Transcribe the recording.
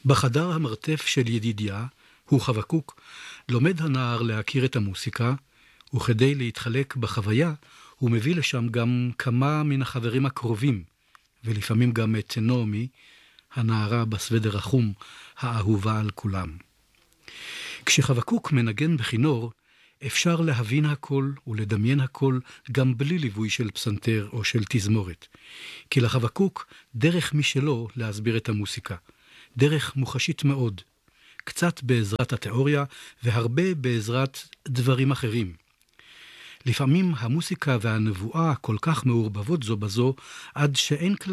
בחדר המרתף של ידידיה, הוא חבקוק, לומד הנער להכיר את המוסיקה, וכדי להתחלק בחוויה, הוא מביא לשם גם כמה מן החברים הקרובים, ולפעמים גם את נעמי, הנערה בסוודר החום, האהובה על כולם. כשחבקוק מנגן בכינור, אפשר להבין הכל ולדמיין הכל גם בלי ליווי של פסנתר או של תזמורת. כי לחבקוק דרך משלו להסביר את המוסיקה. דרך מוחשית מאוד. קצת בעזרת התיאוריה והרבה בעזרת דברים אחרים. לפעמים המוסיקה והנבואה כל כך מעורבבות זו בזו עד שאין כלל